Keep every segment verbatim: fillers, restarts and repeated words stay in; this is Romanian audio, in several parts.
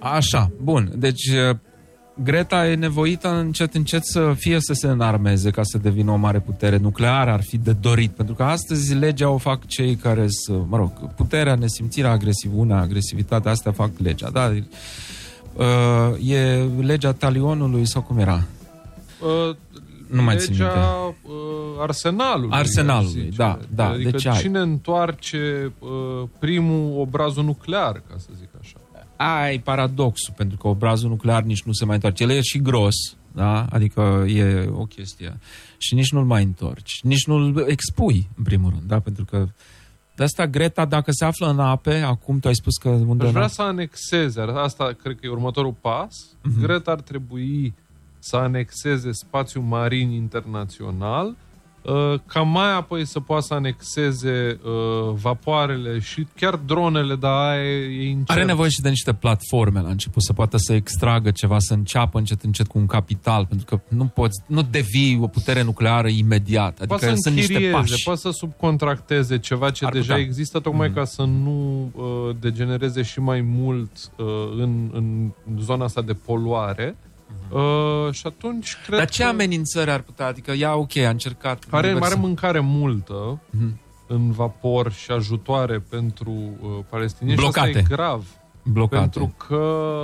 Așa, bun. Deci Greta e nevoită încet, încet să fie să se înarmeze ca să devină o mare putere nucleară, ar fi de dorit. Pentru că astăzi legea o fac cei care sunt, mă rog, puterea, nesimțirea, agresiunea, agresivitatea, astea fac legea, da? Uh, e legea talionului sau cum era? Uh, nu mai țin minte. Legea uh, arsenalului. Arsenalului, da, da. Adică deci cine ai. întoarce uh, primul obrazul nuclear, ca să zic așa. Ai paradoxul, pentru că obrazul nuclear nici nu se mai întoarce. El e și gros, da? Adică e o chestie. Și nici nu-l mai întorci. Nici nu-l expui, în primul rând, da? Pentru că de asta Greta, dacă se află în ape, acum tu ai spus că... Unde Aș vrea să anexeze, asta cred că e următorul pas. Uh-huh. Greta ar trebui să anexeze spațiul marin internațional, ca mai apoi să poată să anexeze uh, vapoarele și chiar dronele, dar e incert. Are nevoie și de niște platforme la început, să poată să extragă ceva, să înceapă încet, încet cu un capital, pentru că nu poți, nu devii o putere nucleară imediat. Adică poate să sunt niște pași. Poate să subcontracteze ceva ce Ar deja putea. există, tocmai mm. ca să nu uh, degenereze și mai mult uh, în, în zona asta de poluare. Uh, și atunci cred Dar ce că amenințări ar putea? Adică ea, ok, a încercat... Are, diverse... are mâncare multă mm-hmm. în vapor și ajutoare pentru uh, palestinieni. Blocate. Și asta e grav. Blocate. Pentru că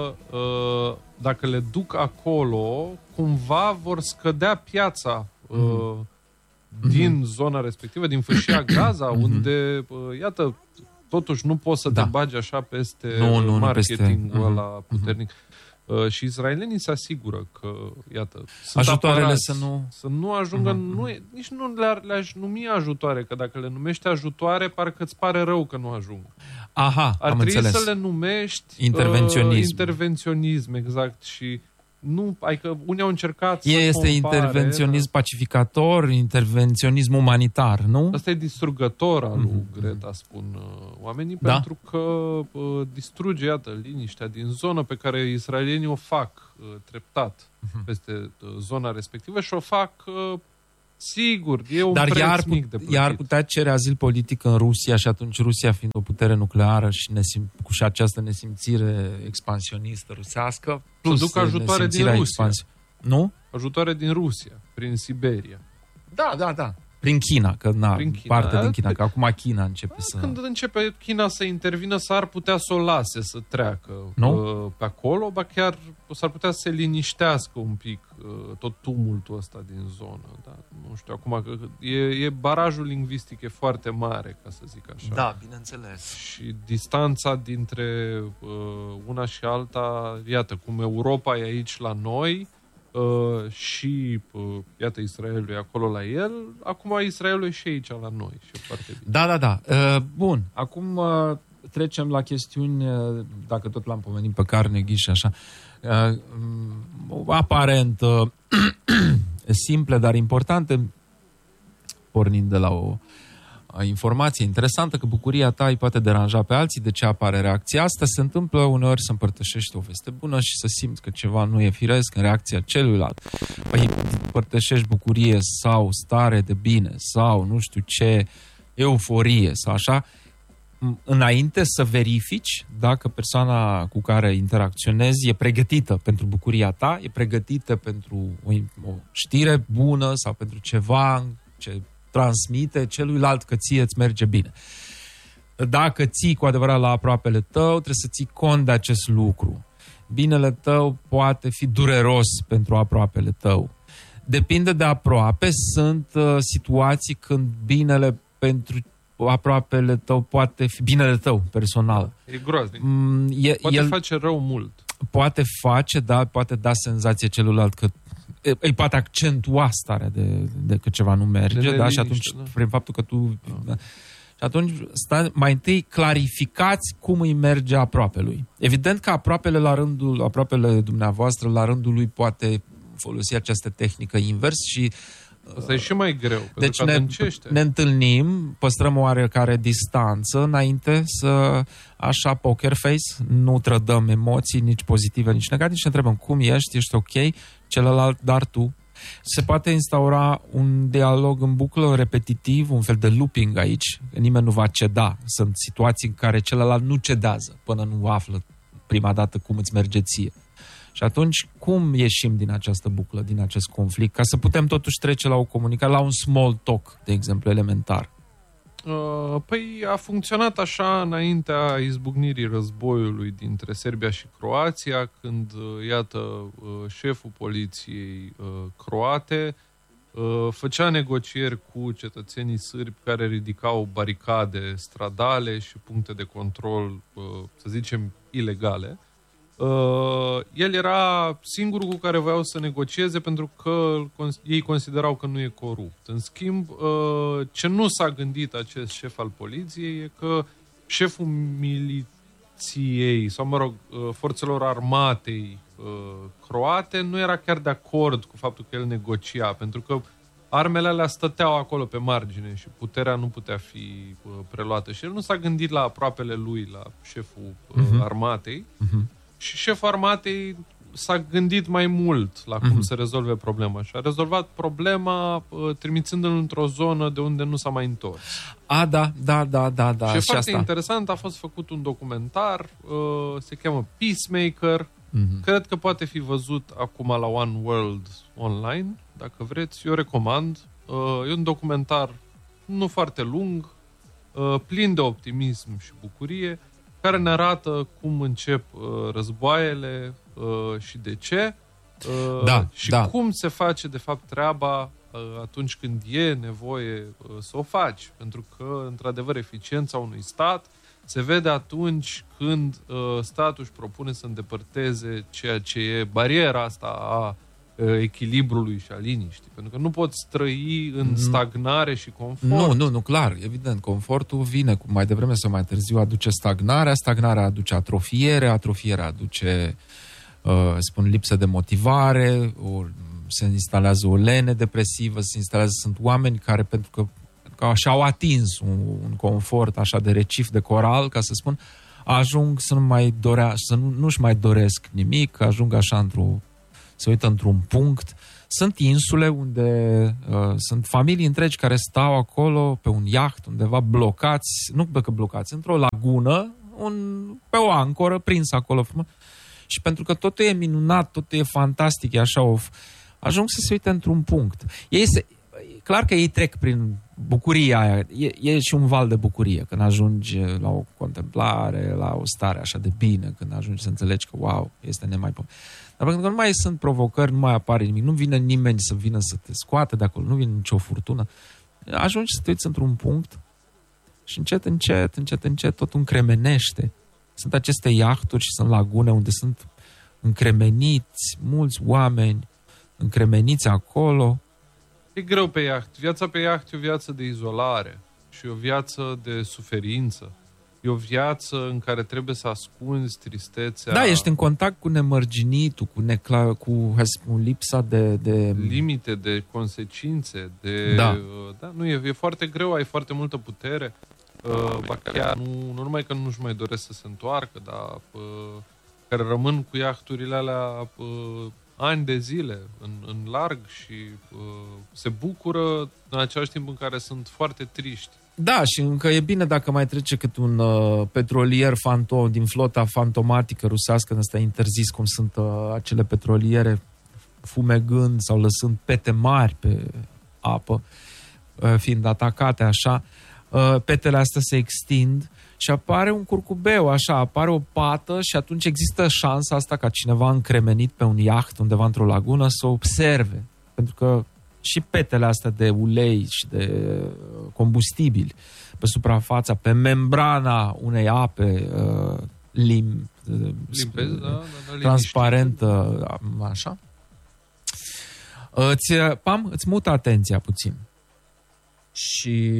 uh, dacă le duc acolo, cumva vor scădea piața uh, mm-hmm. din zona respectivă, din fâșia Gaza, mm-hmm. unde, uh, iată, totuși nu poți să da. te bagi așa peste nu, nu, marketingul peste... ăla mm-hmm. puternic. Uh, și israelienii se asigură că, iată, ajutoarele apărați, să nu... Să nu ajungă... Uh-huh. Nu, nici nu le-ar, le-aș numi ajutoare, că dacă le numești ajutoare, parcă îți pare rău că nu ajung. Aha, Ar am trebui înțeles. să le numești... Intervenționism. Uh, intervenționism, exact. Și nu, adică unii au încercat e, să este compare, intervenționism pacificator, intervenționism umanitar, nu? Asta e distrugător al lui Mm-hmm. Greta, spun uh, oamenii, da? pentru că uh, distruge, iată, liniștea din zonă pe care israelienii o fac uh, treptat mm-hmm. peste uh, zona respectivă și o fac uh, sigur, e un Dar preț iar, mic de plătit. Iar putea cere azil politic în Rusia și atunci Rusia fiind o putere nucleară și, nesim, cu și această nesimțire expansionistă rusească, plus duc ajutoare din Rusia. Expansi... Nu? Ajutoare din Rusia, prin Siberia. Da, da, da. Prin China, că na, Prin China. parte din China, că acum China începe să... Când începe China să intervină, s-ar putea să o lase să treacă nu? uh, pe acolo, ba chiar s-ar putea să se liniștească un pic uh, tot tumultul ăsta din zonă. Da? Nu știu, acum că e, e barajul lingvistic e foarte mare, ca să zic așa. Da, bineînțeles. Și distanța dintre uh, una și alta, iată, cum Europa e aici la noi, Uh, și, uh, iată, Israelul e acolo la el, acum Israelul e și aici la noi. Și foarte bine. Da, da, da. Uh, bun, acum uh, trecem la chestiuni, uh, dacă tot l-am pomenit pe Carnegie și așa, uh, aparent uh, simple, dar importante, pornind de la o informație interesantă, că bucuria ta îi poate deranja pe alții. De ce apare reacția asta? Se întâmplă uneori să împărtășești o veste bună și să simți că ceva nu e firesc în reacția celuilalt. Păi împărtășești bucurie sau stare de bine sau nu știu ce, euforie sau așa, înainte să verifici dacă persoana cu care interacționezi e pregătită pentru bucuria ta, e pregătită pentru o, o știre bună sau pentru ceva ce transmite celuilalt că ție îți merge bine. Dacă ții cu adevărat la aproapele tău, trebuie să ții cont de acest lucru. Binele tău poate fi dureros pentru aproapele tău. Depinde de aproape, sunt uh, situații când binele pentru aproapele tău poate fi binele tău personal. E groaznic. Mm, e, poate el face rău mult. Poate face, da, poate da senzație celuilalt că îi poate accentua starea de, de că ceva nu merge, de da? Și atunci, da. Prin faptul că tu... Da. Și atunci, stai, mai întâi clarificați cum îi merge aproapelui. Evident că aproapele la rândul, aproapele dumneavoastră, la rândul lui poate folosi această tehnică invers și... Asta e și mai greu, deci pentru că ne, ne întâlnim, păstrăm o oarecare distanță înainte să, așa, poker face, nu trădăm emoții, nici pozitive, nici negative, și ne întrebăm cum ești, ești ok, celălalt, dar tu. Se poate instaura un dialog în buclă repetitiv, un fel de looping aici, nimeni nu va ceda. Sunt situații în care celălalt nu cedează până nu află prima dată cum îți merge ție. Și atunci, cum ieșim din această buclă, din acest conflict, ca să putem totuși trece la o comunicare, la un small talk, de exemplu, elementar? Uh, păi a funcționat așa înaintea izbucnirii războiului dintre Serbia și Croația, când, uh, iată, uh, șeful poliției uh, croate uh, făcea negocieri cu cetățenii sârbi care ridicau baricade stradale și puncte de control, uh, să zicem, ilegale. Uh, el era singurul cu care voiau să negocieze pentru că ei considerau că nu e corupt. În schimb, uh, ce nu s-a gândit acest șef al poliției e că șeful miliției, sau mă rog, uh, forțelor armatei uh, croate nu era chiar de acord cu faptul că el negocia, pentru că armele alea stăteau acolo pe margine și puterea nu putea fi uh, preluată. Și el nu s-a gândit la aproapele lui, la șeful uh, uh-huh. armatei. Uh-huh. Și șeful armatei s-a gândit mai mult la cum uh-huh. să rezolve problema și a rezolvat problema uh, trimițându-l într-o zonă de unde nu s-a mai întors. A, da, da, da, da. da și e și foarte asta. interesant, a fost făcut un documentar, uh, se cheamă Peacemaker, uh-huh. cred că poate fi văzut acum la One World online, dacă vreți, eu recomand. Uh, e un documentar nu foarte lung, uh, plin de optimism și bucurie, care ne arată cum încep uh, războaiele uh, și de ce uh, da, și da. cum se face de fapt treaba uh, atunci când e nevoie uh, să o faci. Pentru că, într-adevăr, eficiența unui stat se vede atunci când uh, statul își propune să îndepărteze ceea ce e bariera asta a echilibrului și a liniștii. Pentru că nu poți trăi în stagnare și confort. Nu, nu, nu, clar, evident. Confortul vine cu mai devreme sau mai târziu, aduce stagnarea, stagnarea aduce atrofiere, atrofierea aduce, uh, spun, lipsă de motivare, o, se instalează o lene depresivă, se instalează, sunt oameni care, pentru că, că așa au atins un, un confort așa de recif de coral, ca să spun, ajung să nu mai dorea, să nu, nu-și mai doresc nimic, ajung așa într-o se uită într-un punct. Sunt insule unde uh, sunt familii întregi care stau acolo pe un iaht undeva blocați, nu că blocați, într-o lagună, un, pe o ancoră, prins acolo frumos. Și pentru că totul e minunat, totul e fantastic, e așa, of, ajung să se uite într-un punct. Ei se, clar că ei trec prin bucuria aia, e, e și un val de bucurie când ajungi la o contemplare, la o stare așa de bine, când ajungi să înțelegi că, wow, este nemaipomenit. Dar pentru că nu mai sunt provocări, nu mai apare nimic, nu vine nimeni să vină să te scoate de acolo, nu vine nicio furtună, ajungi să te uiți într-un punct și încet, încet, încet, încet totul încremenește. Sunt aceste iahturi și sunt lagune unde sunt încremeniți mulți oameni, încremeniți acolo. E greu pe iaht. Viața pe iaht e o viață de izolare și o viață de suferință. E o viață în care trebuie să ascunzi tristețea. Da, ești în contact cu nemărginitul, cu, necla, cu, hai să spun, lipsa de, de... limite, de consecințe, de... Da. Da, nu, e, e foarte greu, ai foarte multă putere. Uh, chiar nu, nu numai că nu-și mai doresc să se întoarcă, dar uh, care rămân cu iahturile alea uh, ani de zile în, în larg și uh, se bucură în același timp în care sunt foarte triști. Da, și încă e bine dacă mai trece cât un uh, petrolier fantom din flota fantomatică rusească, ăsta interzis, cum sunt uh, acele petroliere fumegând sau lăsând pete mari pe apă, uh, fiind atacate așa, uh, petele astea se extind și apare un curcubeu, așa, apare o pată și atunci există șansa asta ca cineva încremenit pe un iaht undeva într-o lagună să observe. Pentru că și petele astea de ulei și de combustibil pe suprafața, pe membrana unei ape uh, lim, Limpezi, da, da, da, transparentă, așa. Îți, pam, îți mută atenția puțin. Și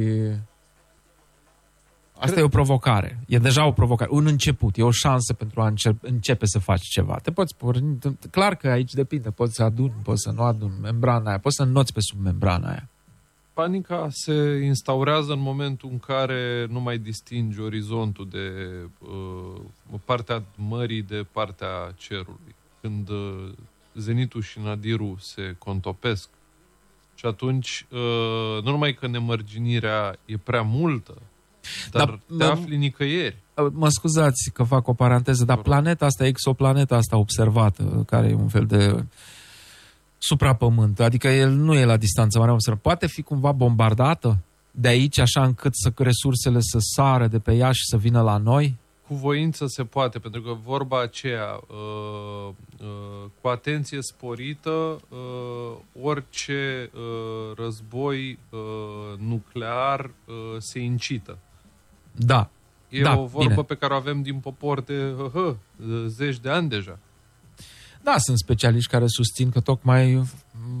asta Cred... e o provocare. E deja o provocare. Un început. E o șansă pentru a începe, începe să faci ceva. Te poți porni. Clar că aici depinde. Poți să aduni, poți să nu aduni membrana aia. Poți să înnoți pe sub membrana aia. Panica se instaurează în momentul în care nu mai distingi orizontul de uh, partea mării de partea cerului. Când uh, zenitul și nadirul se contopesc. Și atunci, uh, nu numai că nemărginirea e prea multă, Dar Dar, te mă- afli nicăieri. Mă scuzați că fac o paranteză, dar planeta asta, exoplaneta asta observată, care e un fel de suprapământ, adică el nu e la distanță mare observată, poate fi cumva bombardată de aici așa încât să resursele să sară de pe ea și să vină la noi? Cu voință se poate, pentru că vorba aceea, uh, uh, cu atenție sporită, uh, orice uh, război uh, nuclear uh, se incită. Da. E da, o vorbă bine. pe care o avem din popor de hă, hă, zeci de ani deja. Da, sunt specialiști care susțin că tocmai m,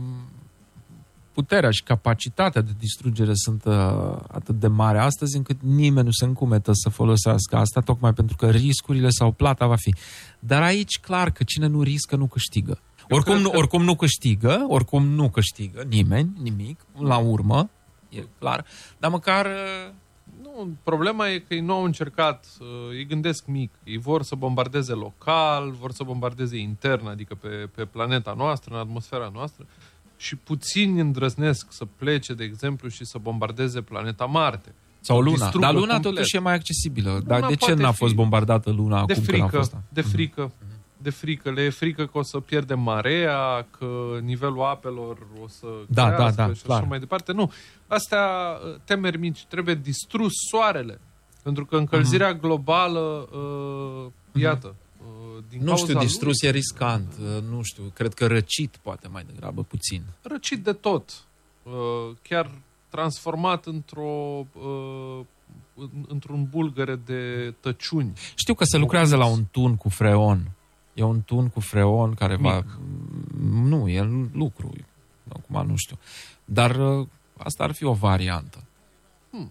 puterea și capacitatea de distrugere sunt uh, atât de mare astăzi încât nimeni nu se încumetă să folosească asta, tocmai pentru că riscurile sau plata va fi. Dar aici clar că cine nu riscă nu câștigă. Oricum nu, că- oricum nu câștigă, oricum nu câștigă nimeni, nimic, la urmă, e clar, dar măcar... uh, Nu, problema e că ei nu au încercat, uh, ei gândesc mic. Ei vor să bombardeze local, vor să bombardeze intern, adică pe, pe planeta noastră, în atmosfera noastră, și puțini îndrăznesc să plece, de exemplu, și să bombardeze planeta Marte. Sau Să Luna. distrugă Dar Luna complet. totuși e mai accesibilă. Dar Luna de ce poate n-a fi fost bombardată Luna De acum când a frică, fost? de frică, de frică. Le e frică că o să pierdem marea, că nivelul apelor o să Da, crească da, da, și clar. așa mai departe. Nu, astea temeri mici. Trebuie distrus soarele. Pentru că încălzirea globală, uh, iată, uh, din Nu cauza știu, distrus lui, e riscant. uh, Nu știu, cred că răcit poate mai degrabă puțin. răcit de tot. Uh, chiar transformat într-o... Uh, în- într-un bulgăre de tăciuni. Știu că se lucrează la un tun cu freon. E un tun cu freon care va... Mic. Nu, e lucru. Acum nu știu. Dar uh, asta ar fi o variantă. Hmm.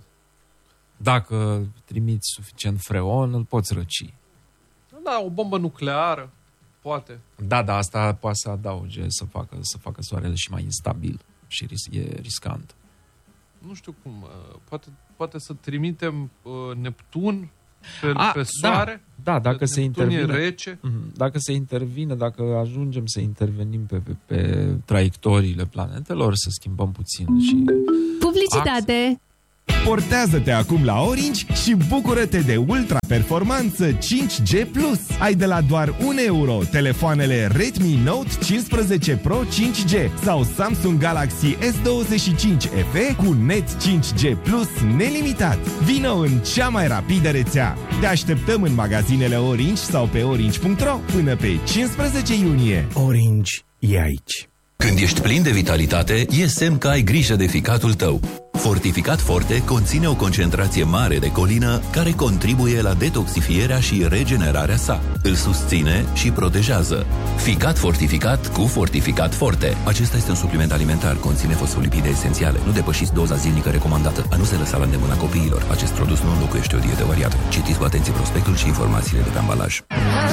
Dacă trimiți suficient freon, îl poți răci. Da, o bombă nucleară, poate. Da, da, asta poate să adauge, să facă, să facă soarele și mai instabil. Și ris- e riscant. Nu știu cum, uh, poate, poate să trimitem uh, Neptun pe, A, pe soare. Da, da, dacă se Neptun e intervine... rece. Mhm. Dacă se intervine, dacă ajungem să intervenim pe, pe, pe traiectoriile planetelor, să schimbăm puțin și... Publicitate! Portează-te acum la Orange și bucură-te de ultra-performanță cinci G plus. Ai de la doar un euro telefoanele Redmi Note cincisprezece Pro cinci G sau Samsung Galaxy S douăzeci și cinci F E cu net cinci G plus nelimitat. Vino în cea mai rapidă rețea. Te așteptăm în magazinele Orange sau pe orange punct ro până pe cincisprezece iunie. Orange e aici. Când ești plin de vitalitate, e semn că ai grijă de ficatul tău. Fortificat Forte conține o concentrație mare de colină care contribuie la detoxifierea și regenerarea sa. Îl susține și protejează. Ficat fortificat cu Fortificat Forte. Acesta este un supliment alimentar, conține fosfolipide esențiale. Nu depășiți doza zilnică recomandată. A nu se lăsa la îndemâna copiilor. Acest produs nu înlocuiește o dietă variată. Citiți cu atenție prospectul și informațiile de pe ambalaj.